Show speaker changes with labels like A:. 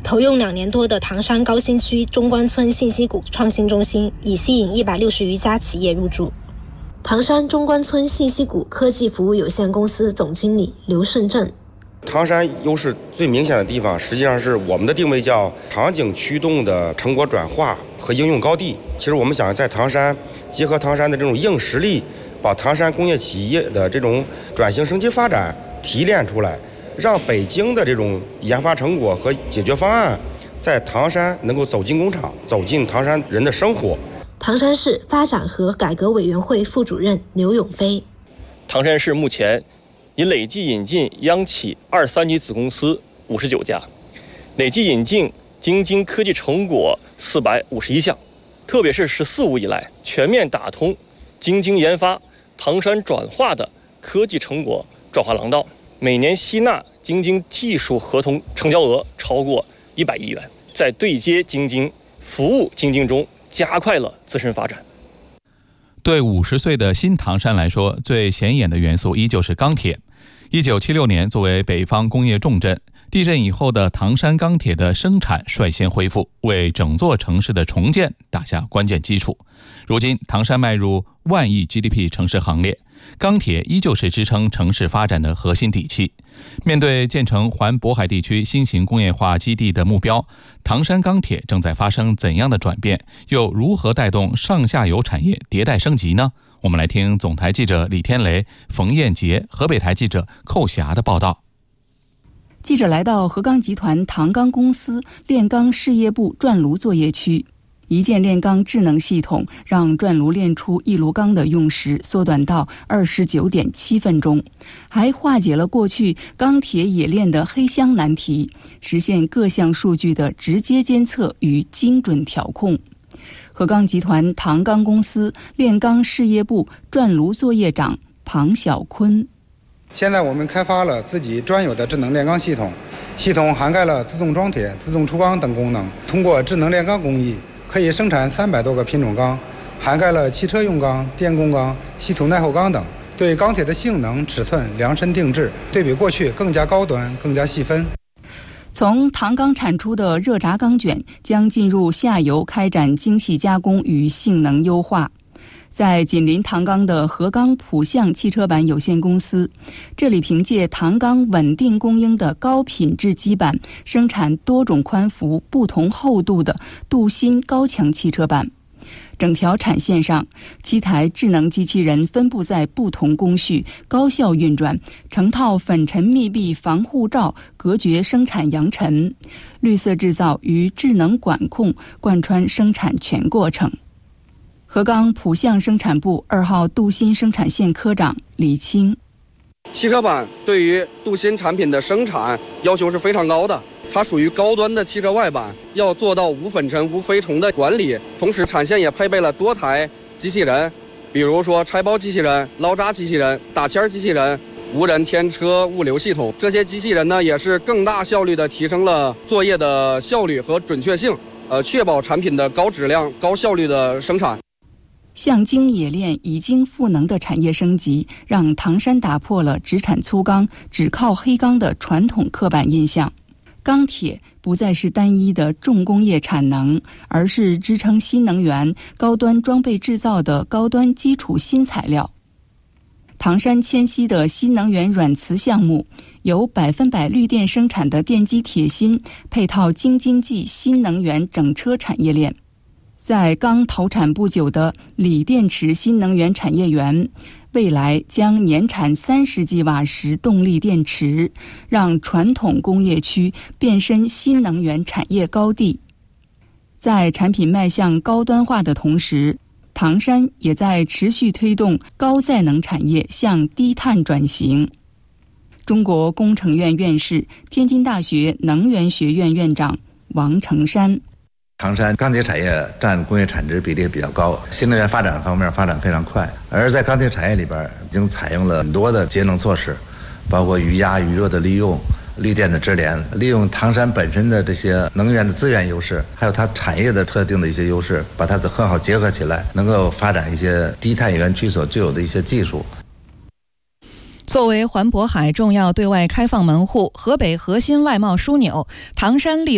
A: 投用2年多的唐山高新区中关村信息谷创新中心已吸引160余家企业入驻。唐山中关村信息谷科技服务有限公司总经理刘胜正：
B: 唐山优势最明显的地方，实际上是我们的定位叫场景驱动的成果转化和应用高地。其实我们想在唐山结合唐山的这种硬实力，把唐山工业企业的这种转型升级发展提炼出来，让北京的这种研发成果和解决方案在唐山能够走进工厂，走进唐山人的生活。
A: 唐山市发展和改革委员会副主任牛永飞：
C: 唐山市目前已累计引进央企2、3级子公司59家，累计引进京津科技成果451项，特别是“14五”以来，全面打通京津研发、唐山转化的科技成果转化廊道，每年吸纳京津技术合同成交额超过100亿元，在对接京津、服务京津中加快了自身发展。
D: 对50岁的新唐山来说，最显眼的元素依旧是钢铁。1976年，作为北方工业重镇，地震以后的唐山钢铁的生产率先恢复，为整座城市的重建打下关键基础。如今，唐山迈入万亿 GDP 城市行列，钢铁依旧是支撑城市发展的核心底气。面对建成环渤海地区新型工业化基地的目标，唐山钢铁正在发生怎样的转变？又如何带动上下游产业迭代升级呢？我们来听总台记者李天雷、冯艳杰、河北台记者寇霞的报道。
E: 记者来到河钢集团唐钢公司炼钢事业部转炉作业区，一键炼钢智能系统让转炉炼出1炉钢的用时缩短到29.7分钟，还化解了过去钢铁冶炼的黑箱难题，实现各项数据的直接监测与精准调控。河钢集团唐钢公司炼钢事业部转炉作业长庞小坤：
F: 现在我们开发了自己专有的智能炼钢系统，系统涵盖了自动装铁、自动出钢等功能。通过智能炼钢工艺，可以生产300多个品种钢，涵盖了汽车用钢、电工钢、稀土耐候钢等，对钢铁的性能、尺寸量身定制，对比过去更加高端、更加细分。
E: 从唐钢产出的热轧钢卷将进入下游开展精细加工与性能优化。在紧邻唐钢的河钢浦项汽车板有限公司，这里凭借唐钢稳定供应的高品质基板，生产多种宽幅、不同厚度的镀锌高强汽车板。整条产线上，7台智能机器人分布在不同工序，高效运转，成套粉尘密闭防护罩隔绝生产扬尘，绿色制造与智能管控贯穿生产全过程。河钢浦项生产部2号镀锌生产线科长李清：
G: 汽车板对于镀锌产品的生产要求是非常高的，它属于高端的汽车外板，要做到无粉尘、无飞虫的管理。同时，产线也配备了多台机器人，比如说拆包机器人、捞渣机器人、打签机器人、无人天车物流系统。这些机器人呢，也是更大效率地提升了作业的效率和准确性，确保产品的高质量、高效率的生产。
E: 向精冶炼、以精赋能的产业升级，让唐山打破了只产粗钢、只靠黑钢的传统刻板印象。钢铁不再是单一的重工业产能，而是支撑新能源、高端装备制造的高端基础新材料。唐山迁西的新能源软瓷项目，由100%绿电生产的电机铁芯配套京津冀新能源整车产业链。在刚投产不久的锂电池新能源产业园，未来将年产30吉瓦时动力电池，让传统工业区变身新能源产业高地。在产品迈向高端化的同时，唐山也在持续推动高再能产业向低碳转型。中国工程院院士、天津大学能源学院院长王成山：
H: 唐山钢铁产业占工业产值比例比较高，新能源发展方面发展非常快，而在钢铁产业里边已经采用了很多的节能措施，包括余压、余热的利用、绿电的直联，利用唐山本身的这些能源的资源优势，还有它产业的特定的一些优势，把它很好结合起来，能够发展一些低碳园区所具有的一些技术。
I: 作为环渤海重要对外开放门户，河北核心外贸枢纽，唐山立